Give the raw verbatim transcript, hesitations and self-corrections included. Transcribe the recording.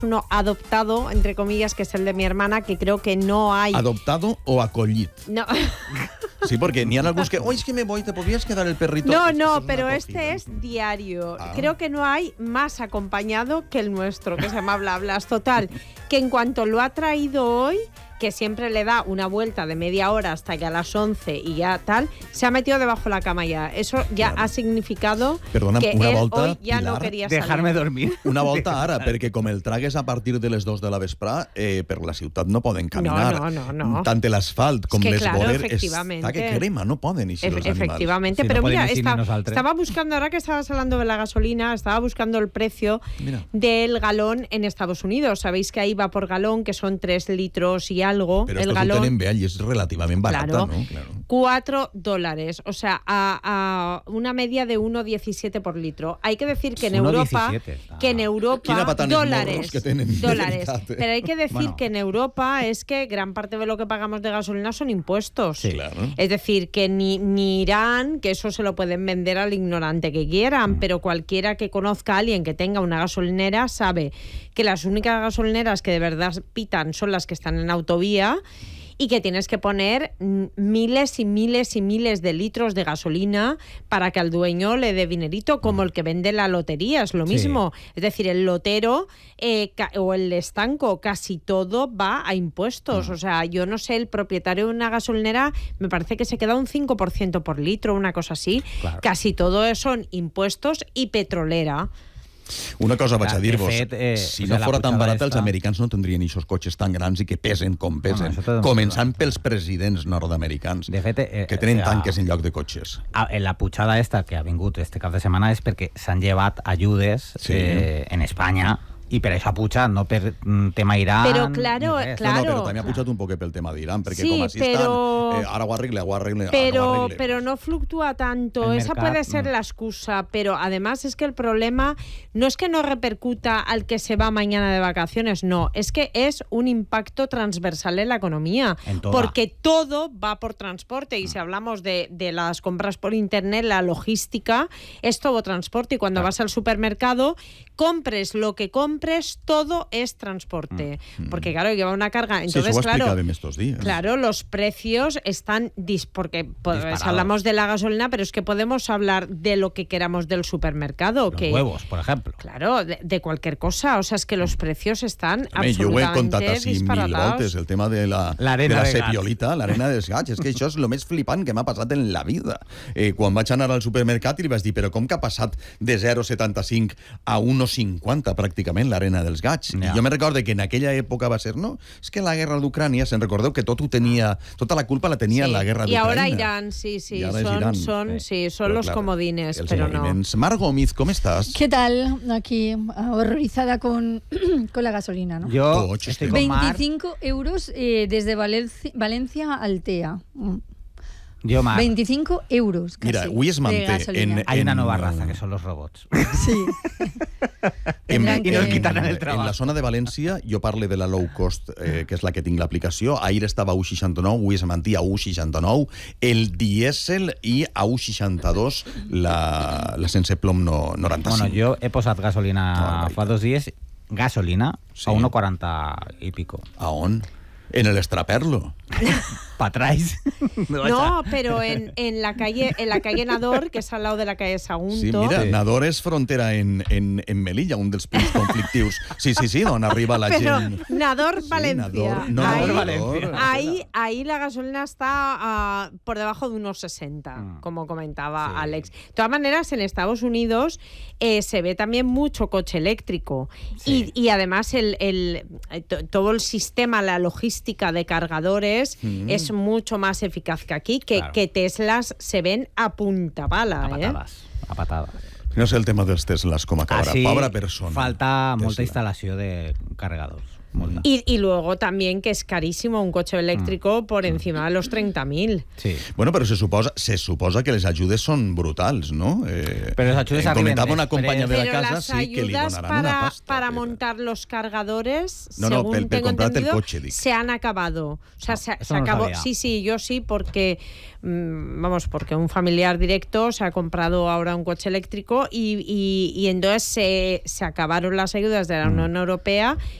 uno adoptado, entre comillas, que es el de mi hermana, que creo que no hay... ¿Adoptado o acollit? No. Sí, porque ni hay algunos que, oye, es que me voy, ¿te podrías quedar el perrito? No, es no, es pero acogida. este es diario. Ah. Creo que no hay más acompañado que el nuestro, que se llama Blablas. Total, que en cuanto lo ha traído hoy, que siempre le da una vuelta de media hora hasta que a las once y ya tal, se ha metido debajo de la cama ya. Eso ya claro. ha significado Perdona, que una él volta, hoy ya Pilar, no quería salir. Dejar-me dormir. Una volta ara, perquè com el tragues a partir de les dos de la vesprà, eh, per la ciutat no poden caminar. No, no, no, no. Tant l'asfalt com Es que les claro, voler efectivamente. està que crema, no poden eixir Efe- els animals. Efectivamente, Sí, pero no mira, podemos ir esta- ni nosotros. estaba buscando, ahora que estabas hablando de la gasolina, estaba buscando el precio Mira. del galón en Estados Unidos. Sabéis que ahí va por galón, que son tres litros y algo. Però el estos galón. ho tenen bé, allí és relativament barata, Claro. no? Claro. Cuatro dólares, o sea, a, a una media de uno coma diecisiete por litro. Hay que decir que en uno coma Europa, diecisiete, ah. que en Quina Europa, patanes morros dólares, que tenen, de dólares. veritat, eh? Pero hay que decir Bueno. que en Europa es que gran parte de lo que pagamos de gasolina son impuestos. Sí. Claro. Es decir, que ni, ni Irán, que eso se lo pueden vender al ignorante que quieran, Mm. pero cualquiera que conozca a alguien que tenga una gasolinera sabe que las únicas gasolineras que de verdad pitan son las que están en autovía y que tienes que poner mm, miles y miles y miles de litros de gasolina para que al dueño le dé dinerito, como el que vende la lotería, es lo Sí. mismo. Es decir, el lotero eh, ca- o el estanco, casi todo va a impuestos. O sea, yo no sé, el propietario de una gasolinera me parece que se queda un cinco por ciento por litro, una cosa así. Claro. Casi todo son impuestos y petrolera. Una cosa vaig Clar, a de dir-vos, fet, eh, si o no sea, la fora tan pujada barat, els esta- americans no tindrien aquests cotxes tan grans i que pesen com pesen, Bueno, això tot començant és pels presidents nord-americans, De fet, eh, que tenen eh, tanques en lloc de cotxes. Ah, en la pujada esta que ha vingut este cap de setmana és perquè s'han llevat ajudes Sí. eh, en Espanya i per això ha pujat, no per mm, tema Iran. Però, claro, ni res. claro. No, no, però també ha pujat un poquet pel tema d'Iran, perquè Sí, com així però- estan, eh, ara ho arregle, ho arregle, ara ho Pero, arregle. pero no fluctúa tanto. El Esa mercado, puede ser mm. la excusa, pero además es que el problema no es que no repercuta al que se va mañana de vacaciones, no, es que es un impacto transversal en la economía, En toda. porque todo va por transporte y si hablamos de, de las compras por internet, la logística es todo transporte y cuando Claro. vas al supermercado, compres lo que compres, todo es transporte, porque claro, lleva una carga, Sí, entonces això ho claro, explicàvem estos días. Claro, los precios están dis porque pues, Disparados. hablamos de la gasolina, pero es que podemos hablar de lo que queramos del supermercado, Los que huevos, por ejemplo. claro, de, de cualquier cosa, o sea, es que los precios están Home, jo ho he absolutamente contat així mil disparatados. voltes, el tema de la, L'arena de la de gats. sepiolita, l'arena dels gats. És que això és el més flipant que m'ha passat en la vida. Eh, quan vaig anar al supermercat i li vaig dir, però com que ha passat de zero coma setanta-cinc a un coma cinquanta pràcticament l'arena dels gats? Ja. I jo me recordo que en aquella època va ser, no, és que la guerra d'Ucrània, se'n recordeu que tot ho tenia, tota la culpa la tenia Sí, la guerra y d'Ucrània. ahora Irán, sí, sí, Y ahora es son, Irán. son, sí, son Però, los clar, comodines, els pero no. moviments. Mar Gómez, com estàs? ¿Qué tal? Aquí, horrorizada con, con la gasolina, ¿no? Yo Coches, estoy tío. con Mar. veinticinco euros eh, desde Valencia, Valencia a Altea. Mm. Yo, Mar. veinticinco euros casi. Mira, avui es de manté gasolina. en- Hay una en- nueva raza, que son los robots. Sí. En, Tendrán y nos que- quitarán el en trabajo. la zona de València, jo parle de la low cost, eh, que és la que tinc l'aplicació. Ahir estava a u seixanta-nou, avui es manté a u seixanta-nou, el dièsel i a u seixanta-dos la, la sense plom no, noranta-cinc. Bueno, yo he posat gasolina Barbaridad. fa dos días, gasolina Sí. a uno cuarenta y pico. A on? En el Estraperlo. Pa' atrás. No, pero en, en la calle en la calle Nador, que es al lado de la calle Sagunto. Sí, mira, Sí. Nador és frontera en, en, en Melilla, un dels punts conflictius. Sí, sí, sí, on arriba la Pero gent... Nador, Sí, Valencia. Nador, no, ahí, Nador, Valencia. ahí, ahí la gasolina está ah, por debajo de unos sesenta, Mm. como comentaba Sí. Alex. De todas maneras, en Estados Unidos eh, se ve también mucho coche eléctrico. Sí. Y, y además el, el, eh, to- todo el sistema, la logística de cargadores Mm. es mucho más eficaz que aquí, que, Claro. que Teslas se ven a punta pala. A ¿eh? patadas. A patadas. No sé el tema dels Teslas com acabarà. Així, Pobra persona. falta molta Tesla. instal·lació de carregadors. Y, y luego también que es carísimo un coche eléctrico mm. por encima de los treinta mil. Sí. Bueno, però se suposa, se suposa que les ajudes són brutals, ¿no? Eh, pero les ajudes eh, comentaba arriben una compañera de la pero casa las sí, que li donaran para, una pasta. para pero... montar los cargadores, no, no, según pel, pel tengo entendido, el coche, dic. se han acabado. O sea, no, se, se no acabó. sabía. Sí, sí, yo sí, porque mmm, vamos, porque un familiar directo se ha comprado ahora un coche eléctrico y, y, y entonces se, se acabaron las ayudas de la Unión mm. Europea